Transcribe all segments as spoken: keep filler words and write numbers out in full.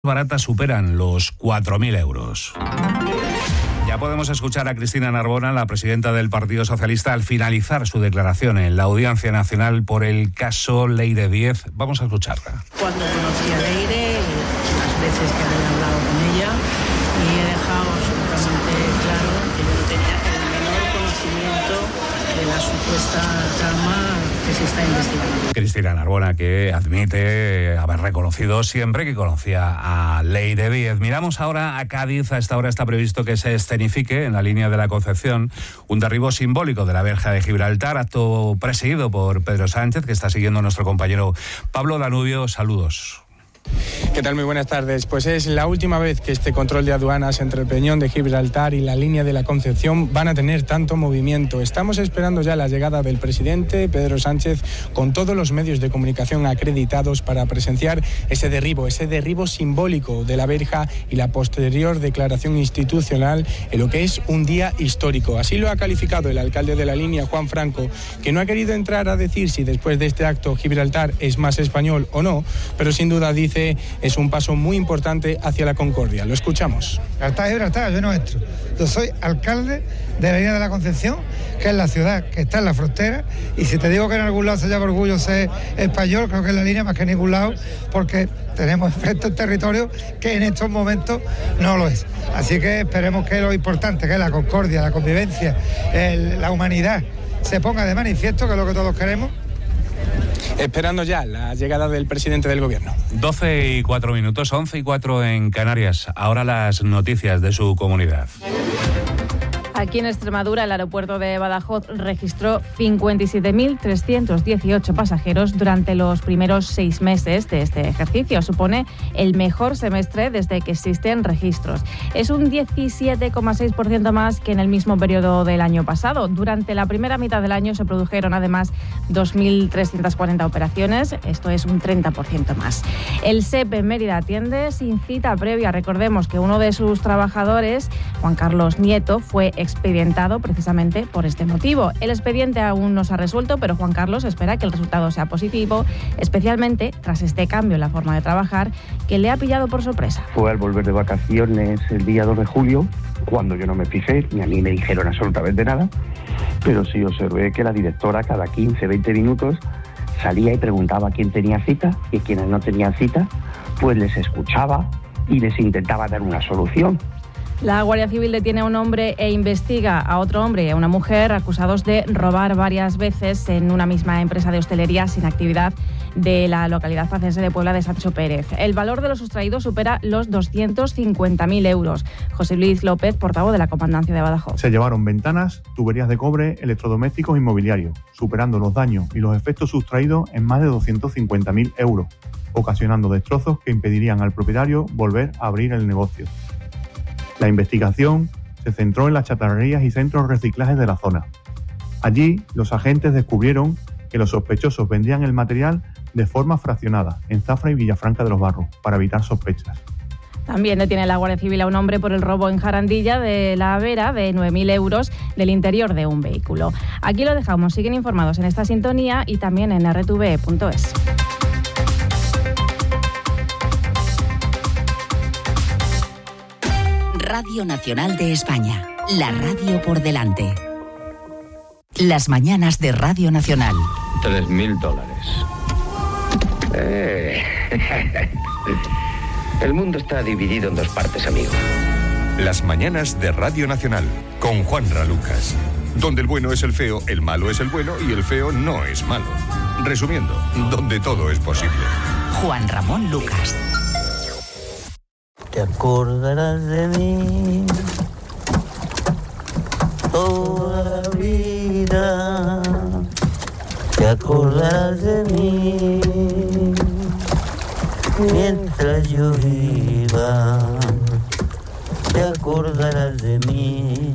baratas superan los cuatro mil euros. Ya podemos escuchar a Cristina Narbona, la presidenta del Partido Socialista, al finalizar su declaración en la Audiencia Nacional por el caso Leire Díez. Vamos a escucharla. Cuando conocí a Leire, las veces que había hablado con ella, y he dejado absolutamente claro que yo no tenía el menor conocimiento de la supuesta trama que se está investigando. Cristina Narbona, que admite haber reconocido siempre que conocía a Leire Díez. Miramos ahora a Cádiz. A esta hora está previsto que se escenifique en la línea de la Concepción un derribo simbólico de la verja de Gibraltar, acto presidido por Pedro Sánchez, que está siguiendo nuestro compañero Pablo Danubio. Saludos. ¿Qué tal? Muy buenas tardes. Pues es la última vez que este control de aduanas entre el Peñón de Gibraltar y la línea de la Concepción van a tener tanto movimiento. Estamos esperando ya la llegada del presidente Pedro Sánchez con todos los medios de comunicación acreditados para presenciar ese derribo, ese derribo simbólico de la verja y la posterior declaración institucional en lo que es un día histórico. Así lo ha calificado el alcalde de la línea, Juan Franco, que no ha querido entrar a decir si después de este acto Gibraltar es más español o no, pero sin duda dice es un paso muy importante hacia la concordia. Lo escuchamos. Gibraltar, Gibraltar, yo no entro. Yo soy alcalde de la línea de la Concepción, que es la ciudad que está en la frontera, y si te digo que en algún lado se llama orgullo ser español, creo que es la línea más que en ningún lado, porque tenemos enfrente un territorio que en estos momentos no lo es. Así que esperemos que lo importante, que es la concordia, la convivencia, el, la humanidad, se ponga de manifiesto, que es lo que todos queremos. Esperando ya la llegada del presidente del gobierno. doce y cuatro minutos, once y cuatro en Canarias. Ahora las noticias de su comunidad. Aquí en Extremadura, el aeropuerto de Badajoz registró cincuenta y siete mil trescientos dieciocho pasajeros durante los primeros seis meses de este ejercicio. Supone el mejor semestre desde que existen registros. Es un diecisiete coma seis por ciento más que en el mismo periodo del año pasado. Durante la primera mitad del año se produjeron además dos mil trescientas cuarenta operaciones. Esto es un treinta por ciento más. El S E P en Mérida atiende sin cita previa. Recordemos que uno de sus trabajadores, Juan Carlos Nieto, fue expedientado precisamente por este motivo. El expediente aún no se ha resuelto, pero Juan Carlos espera que el resultado sea positivo, especialmente tras este cambio en la forma de trabajar que le ha pillado por sorpresa. Fue al volver de vacaciones el día dos de julio, cuando yo no me fijé, ni a mí me dijeron absolutamente nada, pero sí observé que la directora cada quince, veinte minutos salía y preguntaba quién tenía cita, y quienes no tenían cita, pues les escuchaba y les intentaba dar una solución. La Guardia Civil detiene a un hombre e investiga a otro hombre y a una mujer acusados de robar varias veces en una misma empresa de hostelería sin actividad de la localidad pacense de Puebla de Sancho Pérez. El valor de los sustraídos supera los doscientos cincuenta mil euros. José Luis López, portavoz de la Comandancia de Badajoz. Se llevaron ventanas, tuberías de cobre, electrodomésticos y mobiliario, superando los daños y los efectos sustraídos en más de doscientos cincuenta mil euros, ocasionando destrozos que impedirían al propietario volver a abrir el negocio. La investigación se centró en las chatarrerías y centros de reciclaje de la zona. Allí, los agentes descubrieron que los sospechosos vendían el material de forma fraccionada en Zafra y Villafranca de los Barros, para evitar sospechas. También detiene la Guardia Civil a un hombre por el robo en Jarandilla de la Vera de nueve mil euros del interior de un vehículo. Aquí lo dejamos. Siguen informados en esta sintonía y también en erre te ve punto es. Radio Nacional de España, la radio por delante. Las mañanas de Radio Nacional. Tres mil dólares. Eh. El mundo está dividido en dos partes, amigo. Las mañanas de Radio Nacional, con Juanra Lucas. Donde el bueno es el feo, el malo es el bueno y el feo no es malo. Resumiendo, donde todo es posible. Juan Ramón Lucas. Te acordarás de mí toda la vida, te acordarás de mí mientras yo viva, te acordarás de mí,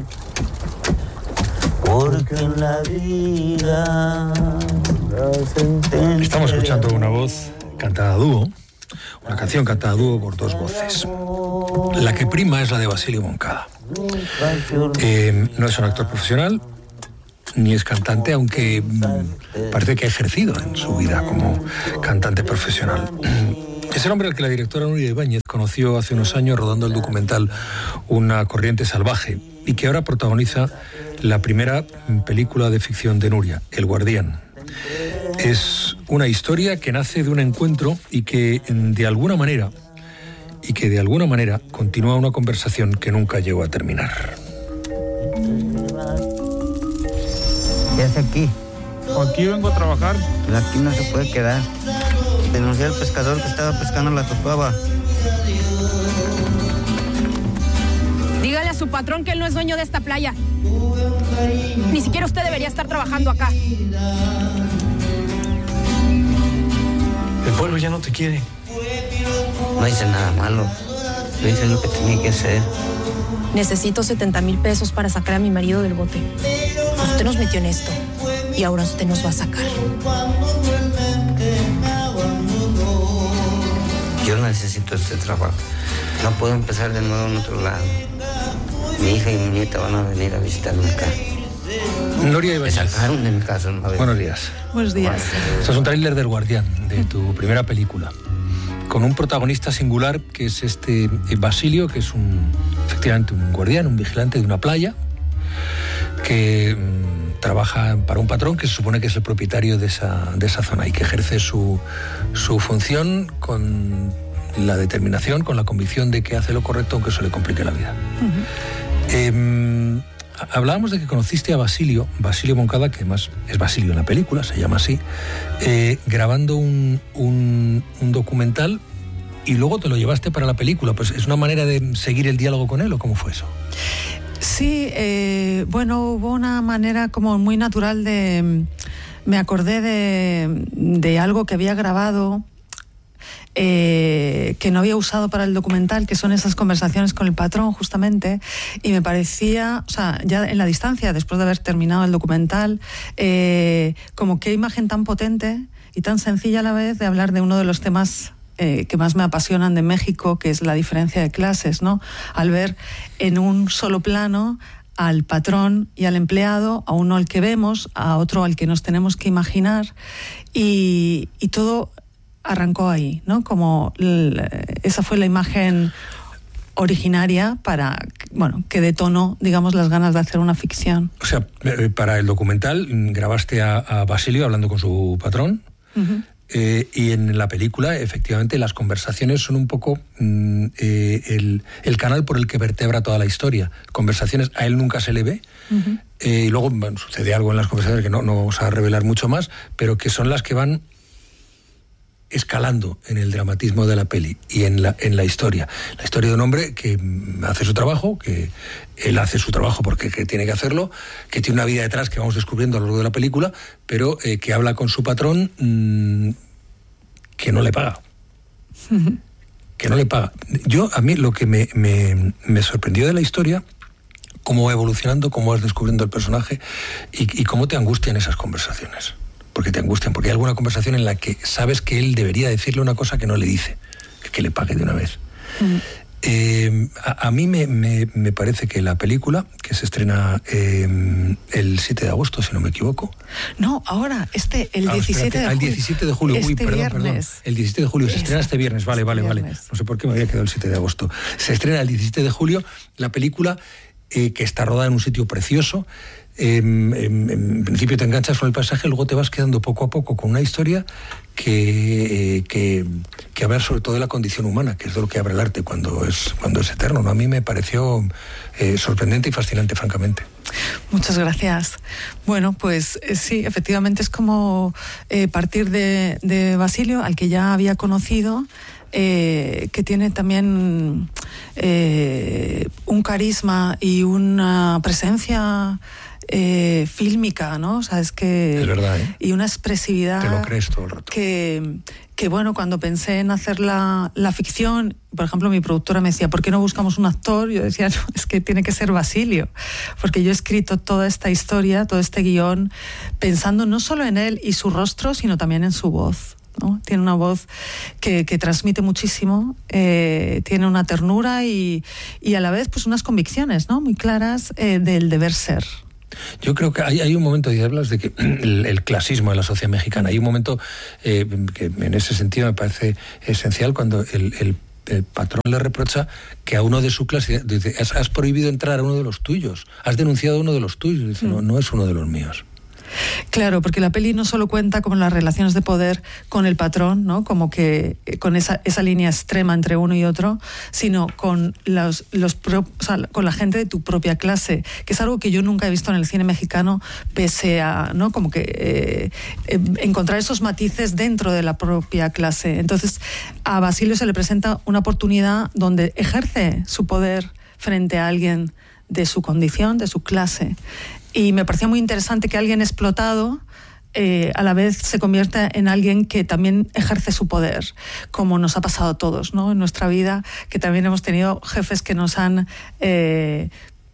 porque en la vida... Estamos escuchando una voz cantada a dúo. Una canción cantada a dúo por dos voces. La que prima es la de Basilio Moncada. Eh, no es un actor profesional, ni es cantante, aunque parece que ha ejercido en su vida como cantante profesional. Es el hombre al que la directora Nuria Ibáñez conoció hace unos años rodando el documental Una corriente salvaje y que ahora protagoniza la primera película de ficción de Nuria, El Guardián. Es una historia que nace de un encuentro y que de alguna manera y que de alguna manera continúa una conversación que nunca llegó a terminar. ¿Qué hace aquí? Aquí vengo a trabajar. Pero aquí no se puede quedar. Denuncié al pescador que estaba pescando la topaba. Dígale a su patrón que él no es dueño de esta playa. Ni siquiera usted debería estar trabajando acá. El pueblo ya no te quiere. No hice nada malo. Yo hice lo que tenía que hacer. Necesito setenta mil pesos para sacar a mi marido del bote. Usted nos metió en esto y ahora usted nos va a sacar. Yo necesito este trabajo. No puedo empezar de nuevo en otro lado. Mi hija y mi nieta van a venir a visitarme acá. Nuria Ibáñez. Me sacaron de mi casa una vez. Buenos días. Buenos días. Esto es un tráiler del Guardián, de tu primera película, con un protagonista singular que es este Basilio, que es un, efectivamente un guardián, un vigilante de una playa, que mmm, trabaja para un patrón que se supone que es el propietario de esa, de esa zona y que ejerce su, su función con la determinación, con la convicción de que hace lo correcto aunque eso le complique la vida. Uh-huh. Eh, hablábamos de que conociste a Basilio, Basilio Moncada, que además es Basilio en la película, se llama así, eh, grabando un, un, un documental y luego te lo llevaste para la película. Pues ¿es una manera de seguir el diálogo con él o cómo fue eso? Sí, eh, bueno, hubo una manera como muy natural de... Me acordé de, de algo que había grabado, eh, que no había usado para el documental, que son esas conversaciones con el patrón, justamente, y me parecía, o sea, ya en la distancia, después de haber terminado el documental, eh, como qué imagen tan potente y tan sencilla a la vez de hablar de uno de los temas Eh, que más me apasionan de México, que es la diferencia de clases, ¿no? Al ver en un solo plano al patrón y al empleado, a uno al que vemos, a otro al que nos tenemos que imaginar, y, y todo arrancó ahí, ¿no? Como l- esa fue la imagen originaria para, bueno, que detonó, digamos, las ganas de hacer una ficción. O sea, para el documental grabaste a, a Basilio hablando con su patrón. Uh-huh. Eh, y en la película, efectivamente, las conversaciones son un poco mm, eh, el, el canal por el que vertebra toda la historia. Conversaciones, a él nunca se le ve, uh-huh. eh, y luego bueno, sucede algo en las conversaciones que no, no vamos a revelar mucho más, pero que son las que van escalando en el dramatismo de la peli y en la, en la historia. La historia de un hombre que hace su trabajo, que él hace su trabajo porque que tiene que hacerlo, que tiene una vida detrás que vamos descubriendo a lo largo de la película, pero eh, que habla con su patrón mmm, que no le paga. Uh-huh. Que no le paga. Yo, a mí lo que me, me, me sorprendió de la historia, cómo va evolucionando, cómo vas descubriendo el personaje y, y cómo te angustian esas conversaciones. Porque te angustian, porque hay alguna conversación en la que sabes que él debería decirle una cosa que no le dice, que le pague de una vez. Mm. Eh, a, a mí me, me, me parece que la película, que se estrena eh, el siete de agosto, si no me equivoco. No, ahora, este, el ah, diecisiete de julio. El diecisiete de julio, este uy, perdón, viernes. perdón. El diecisiete de julio, se estrena este viernes, vale, este vale, viernes. vale. No sé por qué me había quedado el siete de agosto. Se estrena el diecisiete de julio la película eh, que está rodada en un sitio precioso. Eh, en, en principio te enganchas con el paisaje, luego te vas quedando poco a poco con una historia que, eh, que, que habla sobre todo de la condición humana, que es de lo que abre el arte cuando es, cuando es eterno, ¿no? A mí me pareció eh, sorprendente y fascinante, francamente. Muchas gracias. Bueno, pues eh, sí, efectivamente es como eh, partir de, de Basilio, al que ya había conocido, Eh, que tiene también eh, un carisma y una presencia eh, fílmica, ¿no? O sea, es que... Es verdad, ¿eh? Y una expresividad... Te lo crees todo el rato. Que, que bueno, cuando pensé en hacer la, la ficción, por ejemplo, mi productora me decía, ¿por qué no buscamos un actor? Yo decía, no, es que tiene que ser Basilio, porque yo he escrito toda esta historia, todo este guión, pensando no solo en él y su rostro, sino también en su voz, ¿no? Tiene una voz que, que transmite muchísimo, eh, tiene una ternura y, y a la vez pues unas convicciones, ¿no? Muy claras eh, del deber ser. Yo creo que hay, hay un momento, y hablas de que el, el clasismo de la sociedad mexicana, hay un momento eh, que en ese sentido me parece esencial cuando el, el, el patrón le reprocha que a uno de su clase, dice, has, has prohibido entrar a uno de los tuyos, has denunciado a uno de los tuyos, dice, mm. no, no es uno de los míos. Claro, porque la peli no solo cuenta con las relaciones de poder con el patrón, ¿no? Como que con esa, esa línea extrema entre uno y otro, sino con los, los pro, o sea, con la gente de tu propia clase, que es algo que yo nunca he visto en el cine mexicano, pese a, ¿no? Como que eh, eh, encontrar esos matices dentro de la propia clase. Entonces, a Basilio se le presenta una oportunidad donde ejerce su poder frente a alguien de su condición, de su clase. Y me parecía muy interesante que alguien explotado eh, a la vez se convierta en alguien que también ejerce su poder, como nos ha pasado a todos, ¿no? En nuestra vida, que también hemos tenido jefes que nos han eh,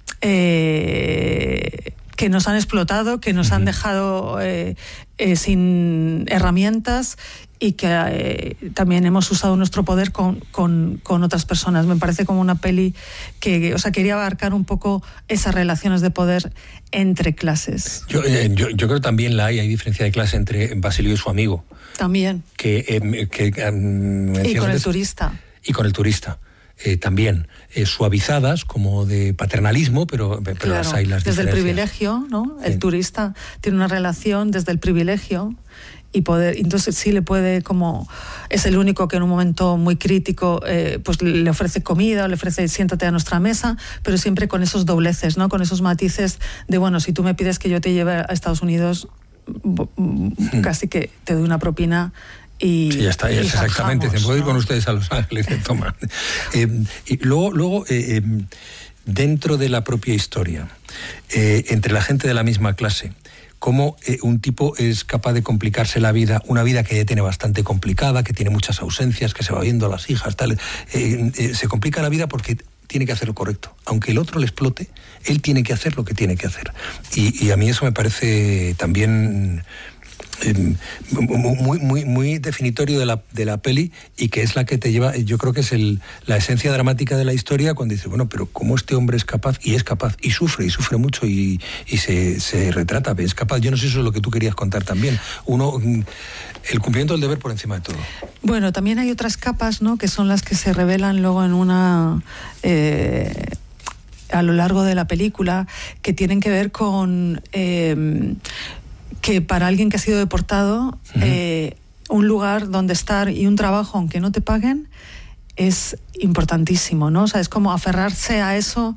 eh, que nos han explotado, que nos han dejado eh, eh, sin herramientas y que eh, también hemos usado nuestro poder con, con, con otras personas. Me parece como una peli que, o sea, quería abarcar un poco esas relaciones de poder entre clases. Yo, eh, yo, yo creo que también la hay, hay diferencia de clase entre Basilio y su amigo. También. Que, eh, que, eh, y con antes, el turista. Y con el turista. Eh, también eh, suavizadas como de paternalismo, pero, pero claro, las hay las desde diferencias. el privilegio, ¿no? El sí. turista tiene una relación desde el privilegio y poder, entonces sí le puede, como es el único que en un momento muy crítico eh, pues le ofrece comida o le ofrece siéntate a nuestra mesa, pero siempre con esos dobleces, ¿no? Con esos matices de bueno, si tú me pides que yo te lleve a Estados Unidos, hmm. casi que te doy una propina. Y, sí, ya está, ya y exactamente. Bajamos, Se puede ¿no? ir con ustedes a Los Ángeles, toma. eh, y luego, luego eh, eh, dentro de la propia historia, eh, entre la gente de la misma clase, cómo eh, un tipo es capaz de complicarse la vida, una vida que ya tiene bastante complicada, que tiene muchas ausencias, que se va viendo a las hijas, tal, eh, eh, se complica la vida porque tiene que hacer lo correcto. Aunque el otro le explote, él tiene que hacer lo que tiene que hacer. Y, y a mí eso me parece también Eh, muy, muy, muy definitorio de la, de la peli y que es la que te lleva, yo creo que es el, la esencia dramática de la historia cuando dices, bueno, pero cómo este hombre es capaz, y es capaz, y sufre, y sufre mucho, y, y se, se retrata, es capaz. Yo no sé si eso es lo que tú querías contar también. Uno, el cumplimiento del deber por encima de todo. Bueno, también hay otras capas, ¿no? Que son las que se revelan luego en una... Eh, a lo largo de la película, que tienen que ver con... Eh, que para alguien que ha sido deportado, uh-huh. eh, un lugar donde estar y un trabajo, aunque no te paguen, es importantísimo, ¿no? O sea, es como aferrarse a eso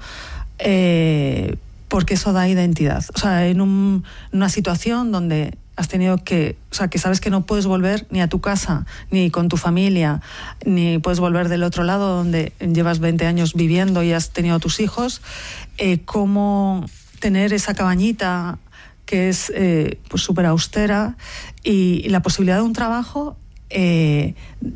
eh, porque eso da identidad. O sea, en un, una situación donde has tenido que, o sea, que sabes que no puedes volver ni a tu casa, ni con tu familia, ni puedes volver del otro lado donde llevas veinte años viviendo y has tenido tus hijos, eh, cómo tener esa cabañita que es eh, pues súper austera y, y la posibilidad de un trabajo, eh,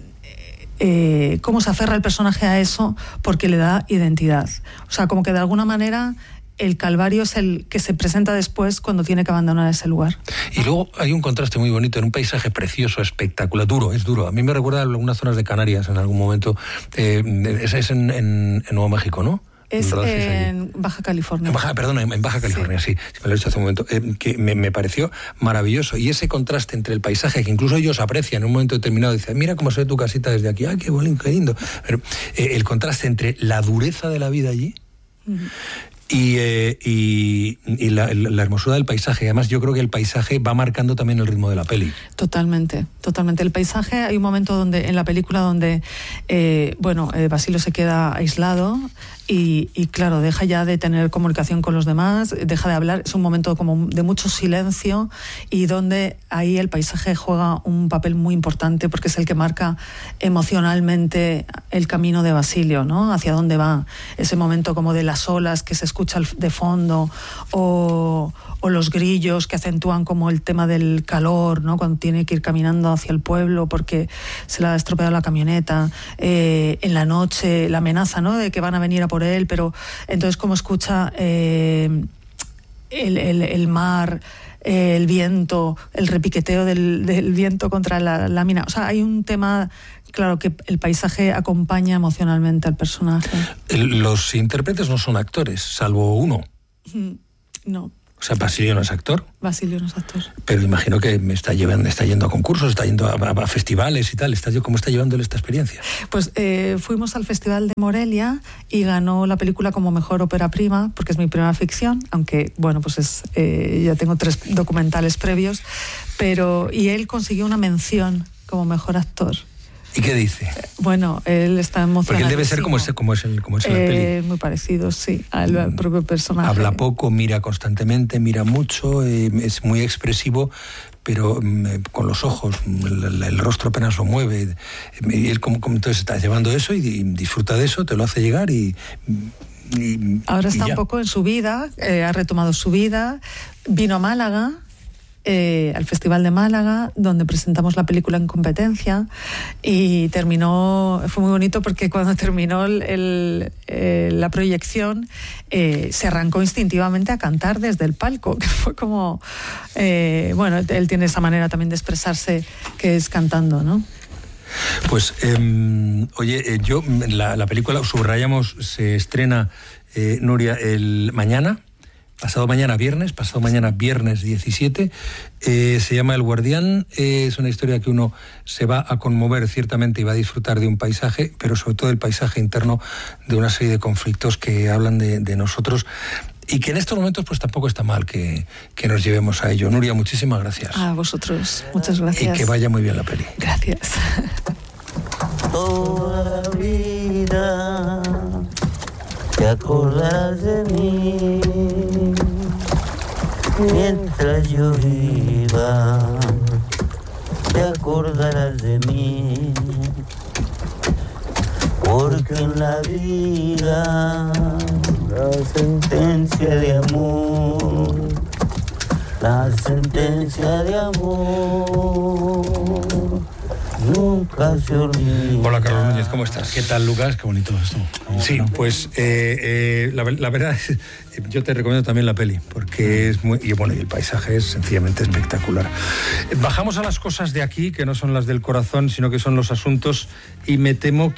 eh, cómo se aferra el personaje a eso porque le da identidad. O sea, como que de alguna manera el calvario es el que se presenta después cuando tiene que abandonar ese lugar. Y luego hay un contraste muy bonito en un paisaje precioso, espectacular, duro, es duro. A mí me recuerda a algunas zonas de Canarias en algún momento. Eh, es es en, en, en Nuevo México, ¿no? Es en Baja California. En Baja, perdón, en Baja California, sí, sí, me lo he dicho hace un momento, eh, que me, me pareció maravilloso. Y ese contraste entre el paisaje, que incluso ellos aprecian en un momento determinado, dicen, mira cómo se ve tu casita desde aquí, ¡ay, qué bonito, qué lindo! Pero eh, el contraste entre la dureza de la vida allí uh-huh. y, eh, y, y la, la hermosura del paisaje. Además, yo creo que el paisaje va marcando también el ritmo de la peli. Totalmente, totalmente. El paisaje, hay un momento donde en la película donde, eh, bueno, eh, Basilio se queda aislado y, y, claro, deja ya de tener comunicación con los demás, deja de hablar. Es un momento como de mucho silencio y donde ahí el paisaje juega un papel muy importante porque es el que marca emocionalmente el camino de Basilio, ¿no? Hacia dónde va. Ese momento como de las olas que se escucha de fondo o, o los grillos que acentúan como el tema del calor, ¿no? Cuando tiene que ir caminando hacia el pueblo porque se le ha estropeado la camioneta, eh, en la noche la amenaza, ¿no? De que van a venir a por él, pero entonces como escucha eh, el, el, el mar, eh, el viento, el repiqueteo del, del viento contra la lámina. O sea, hay un tema, claro, que el paisaje acompaña emocionalmente al personaje. Los intérpretes no son actores, salvo uno. No. O sea, Basilio no es actor. Basilio no es actor. Pero imagino que me está llevando, está yendo a concursos, está yendo a, a, a festivales y tal. Está, ¿Cómo está llevándole esta experiencia? Pues eh, fuimos al Festival de Morelia y ganó la película como mejor ópera prima, porque es mi primera ficción, aunque, bueno, pues es eh, ya tengo tres documentales previos, pero y él consiguió una mención como mejor actor. ¿Y qué dice? Bueno, él está emocionado. Porque él debe ser como es, como es, el, como es en la eh, peli. Muy parecido, sí, al, al propio personaje. Habla poco, mira constantemente, mira mucho, eh, es muy expresivo, pero eh, con los ojos, el, el rostro apenas lo mueve. Y él como, como entonces está llevando eso y, y disfruta de eso, te lo hace llegar y... y Ahora está y un poco en su vida, eh, ha retomado su vida, vino a Málaga, Eh, al Festival de Málaga, donde presentamos la película en competencia, y terminó, fue muy bonito porque cuando terminó el, el, eh, la proyección eh, se arrancó instintivamente a cantar desde el palco, que fue como, eh, bueno, él tiene esa manera también de expresarse que es cantando, ¿no? Pues, eh, oye, eh, yo, la, la película, subrayamos, se estrena, eh, Nuria, el mañana, pasado mañana viernes, pasado mañana viernes diecisiete, eh, se llama El Guardián, eh, es una historia que uno se va a conmover ciertamente y va a disfrutar de un paisaje, pero sobre todo el paisaje interno de una serie de conflictos que hablan de, de nosotros y que en estos momentos pues tampoco está mal que, que nos llevemos a ello. Nuria, muchísimas gracias. A vosotros, muchas gracias. Y que vaya muy bien la peli. Gracias. Toda la vida te acordarás de mí mientras yo viva, te acordarás de mí, porque en la vida la sentencia de amor, la sentencia de amor nunca se olvida. Hola, Carlos Núñez, ¿cómo estás? ¿Qué tal, Lucas? Qué bonito esto. Sí, pues eh, eh, la, la verdad es, yo te recomiendo también la peli, porque es muy... Y bueno, y el paisaje es sencillamente espectacular. Bajamos a las cosas de aquí, que no son las del corazón, sino que son los asuntos, y me temo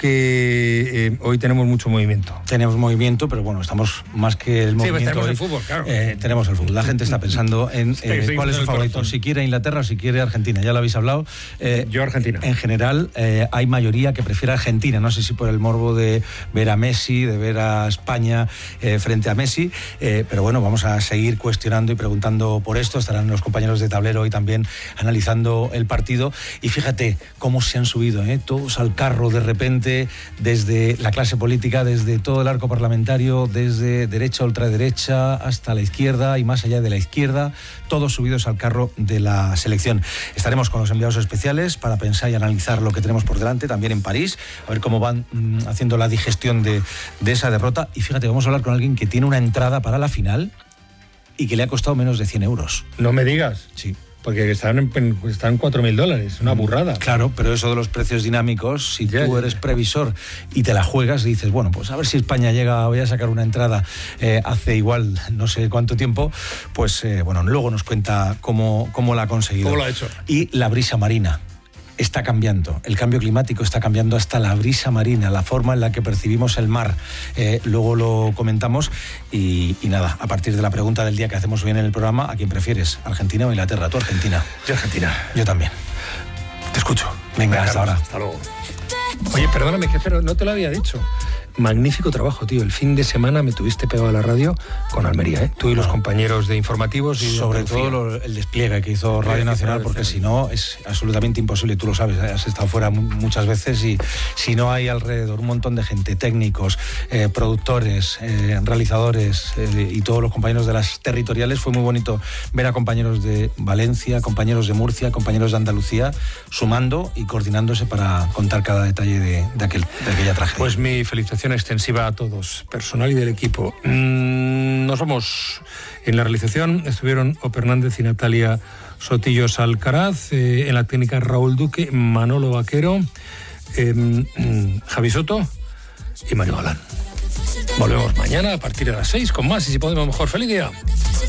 que eh, hoy tenemos mucho movimiento. Tenemos movimiento, pero bueno, estamos más que el movimiento. Sí, pues tenemos hoy, el fútbol, claro. Eh, tenemos el fútbol. La gente está pensando en eh, sí, cuál es el favorito, corazón. si quiere Inglaterra o si quiere Argentina. Ya lo habéis hablado. Eh, yo Argentina. En general, eh, hay mayoría que prefiere Argentina. No sé si por el morbo de ver a Messi, de ver a España eh, frente a Messi, eh, pero bueno, vamos a seguir cuestionando y preguntando por esto. Estarán los compañeros de tablero hoy también analizando el partido. Y fíjate cómo se han subido, ¿eh? todos al carro de repente, desde la clase política, desde todo el arco parlamentario, desde derecha, ultraderecha, hasta la izquierda y más allá de la izquierda, todos subidos al carro de la selección. Estaremos con los enviados especiales para pensar y analizar lo que tenemos por delante, también en París, a ver cómo van mmm, haciendo la digestión de, de esa derrota. Y fíjate, vamos a hablar con alguien que tiene una entrada para la final y que le ha costado menos de cien euros. No me digas. Sí. Porque están en, están cuatro mil dólares, una burrada. Claro, pero eso de los precios dinámicos, si ya, tú ya. eres previsor y te la juegas y dices, bueno, pues a ver si España llega, voy a sacar una entrada eh, hace igual no sé cuánto tiempo, pues eh, bueno, luego nos cuenta cómo, cómo la ha conseguido. ¿Cómo lo ha hecho? Y la brisa marina. Está cambiando, el cambio climático está cambiando hasta la brisa marina, la forma en la que percibimos el mar. Eh, luego lo comentamos y, y nada, a partir de la pregunta del día que hacemos hoy en el programa, ¿a quién prefieres? ¿Argentina o Inglaterra? ¿Tú Argentina? Yo Argentina. Yo también. Te escucho. Venga, hasta ahora. Hasta luego. Oye, perdóname, que pero no te lo había dicho. Magnífico trabajo, tío. El fin de semana me tuviste pegado a la radio con Almería, ¿eh? Tú y los compañeros de informativos. Y sobre todo lo, el despliegue que hizo Radio Nacional, porque si no es absolutamente imposible. Tú lo sabes, ¿eh? Has estado fuera muchas veces y si no hay alrededor un montón de gente, técnicos, eh, productores, eh, realizadores eh, y todos los compañeros de las territoriales, fue muy bonito ver a compañeros de Valencia, compañeros de Murcia, compañeros de Andalucía, sumando y coordinándose para contar cada detalle de, de, aquel, de aquella tragedia. Pues mi felicitación extensiva a todos, personal y del equipo. Mm, nos vamos. En la realización estuvieron Ope Hernández y Natalia Sotillos Alcaraz, eh, en la técnica Raúl Duque, Manolo Vaquero, eh, Javi Soto y Mario Galán. Volvemos mañana a partir de las seis con más y si podemos mejor. ¡Feliz día!